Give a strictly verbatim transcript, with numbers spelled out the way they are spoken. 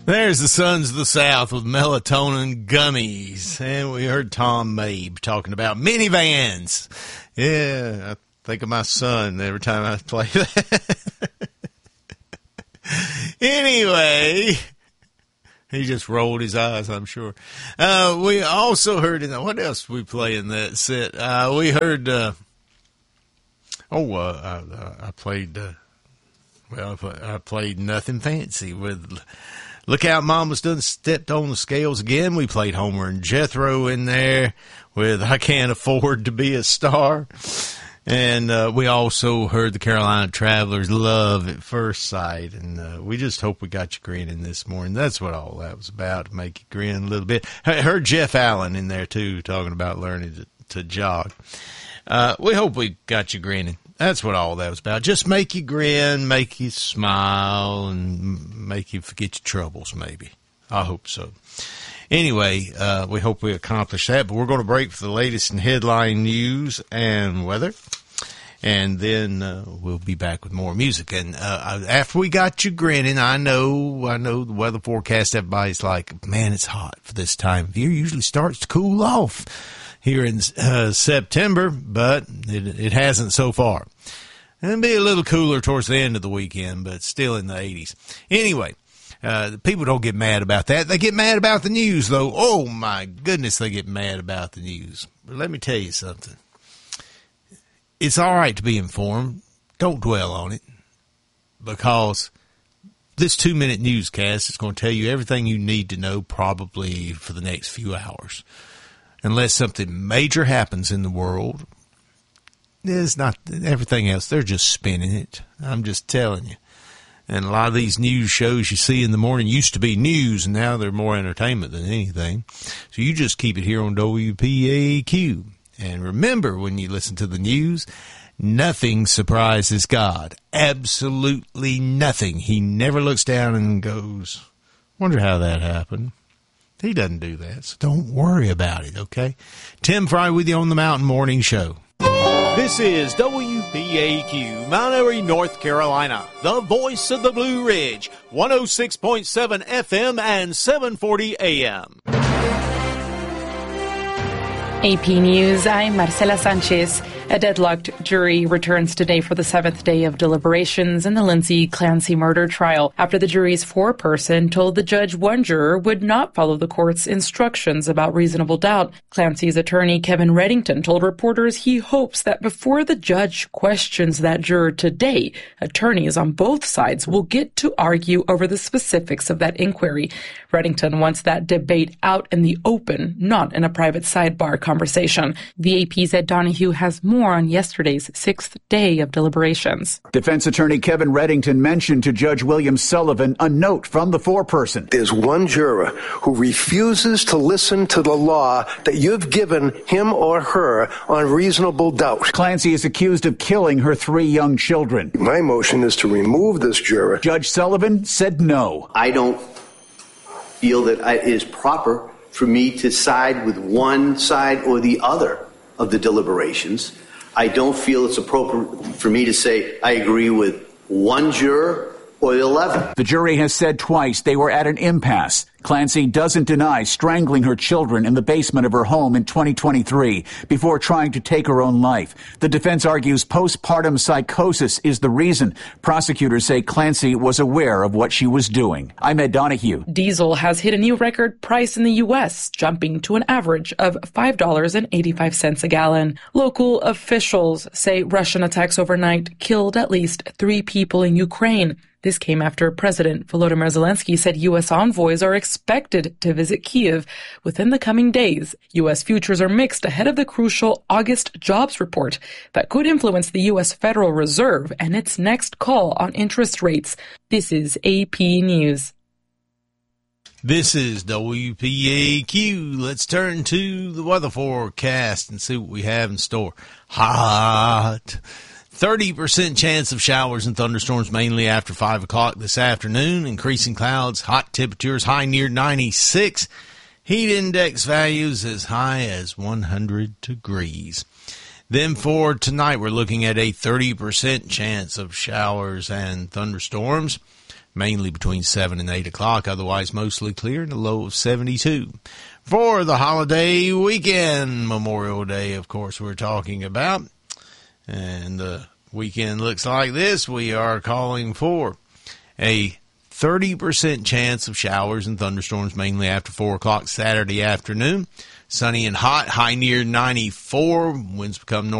There's the Sons of the South with Melatonin Gummies. And we heard Tom Mabe talking about minivans. Yeah, I think of my son every time I play that. Anyway, he just rolled his eyes, I'm sure. Uh, we also heard, in the, what else we play in that set? Uh, we heard, uh, oh, uh, I, I played, uh, well, I played Nothing Fancy with Look Out Mama's Done Stepped on the Scales Again. We played Homer and Jethro in there with I Can't Afford to Be a Star. And uh, we also heard the Carolina Travelers, Love at First Sight. And uh, we just hope we got you grinning this morning. That's what all that was about, to make you grin a little bit. I heard Jeff Allen in there, too, talking about learning to, to jog. Uh, we hope we got you grinning. That's what all that was about. Just make you grin, make you smile, and make you forget your troubles, maybe. I hope so. Anyway, uh, we hope we accomplish that, but we're going to break for the latest in headline news and weather, and then uh, we'll be back with more music. And uh, after we got you grinning, I know, I know the weather forecast, everybody's like, man, it's hot for this time of year. Usually starts to cool off here in uh, September, but it, it hasn't so far. It'll be a little cooler towards the end of the weekend, but still in the eighties. Anyway, uh, people don't get mad about that. They get mad about the news, though. Oh, my goodness, they get mad about the news. But let me tell you something. It's all right to be informed. Don't dwell on it, because this two-minute newscast is going to tell you everything you need to know probably for the next few hours. Unless something major happens in the world, it's not everything else. They're just spinning it. I'm just telling you. And a lot of these news shows you see in the morning used to be news, and now they're more entertainment than anything. So you just keep it here on W P A Q. And remember, when you listen to the news, nothing surprises God. Absolutely nothing. He never looks down and goes, wonder how that happened. He doesn't do that, so don't worry about it, okay? Tim Fry with you on the Mountain Morning Show. This is W P A Q, Mount Airy, North Carolina, the voice of the Blue Ridge, one oh six point seven F M and seven forty A M. A P News, I'm Marcela Sanchez. A deadlocked jury returns today for the seventh day of deliberations in the Lindsay Clancy murder trial after the jury's foreperson told the judge one juror would not follow the court's instructions about reasonable doubt. Clancy's attorney, Kevin Reddington, told reporters he hopes that before the judge questions that juror today, attorneys on both sides will get to argue over the specifics of that inquiry. Reddington wants that debate out in the open, not in a private sidebar conversation. The A P's Ed Donahue has more on yesterday's sixth day of deliberations. Defense attorney Kevin Reddington mentioned to Judge William Sullivan a note from the foreperson. There's one juror who refuses to listen to the law that you've given him or her on reasonable doubt. Clancy is accused of killing her three young children. My motion is to remove this juror. Judge Sullivan said no. I don't feel that it is proper for me to side with one side or the other of the deliberations. I don't feel it's appropriate for me to say I agree with one juror or the eleven. The jury has said twice they were at an impasse. Clancy doesn't deny strangling her children in the basement of her home in twenty twenty-three before trying to take her own life. The defense argues postpartum psychosis is the reason. Prosecutors say Clancy was aware of what she was doing. I'm Ed Donahue. Diesel has hit a new record price in the U S, jumping to an average of five dollars and eighty-five cents a gallon. Local officials say Russian attacks overnight killed at least three people in Ukraine. This came after President Volodymyr Zelensky said U S envoys are expected to visit Kyiv within the coming days. U S futures are mixed ahead of the crucial August jobs report that could influence the U S Federal Reserve and its next call on interest rates. This is A P News. This is W P A Q. Let's turn to the weather forecast and see what we have in store. Hot. thirty percent chance of showers and thunderstorms mainly after five o'clock this afternoon. Increasing clouds, hot temperatures, high near ninety-six. Heat index values as high as one hundred degrees. Then for tonight, we're looking at a thirty percent chance of showers and thunderstorms. mainly between seven and eight o'clock. Otherwise, mostly clear and a low of seventy-two. For the holiday weekend, Memorial Day, of course, we're talking about. And the weekend looks like this. We are calling for a thirty percent chance of showers and thunderstorms, mainly after four o'clock Saturday afternoon. Sunny and hot, high near ninety-four. Winds become north.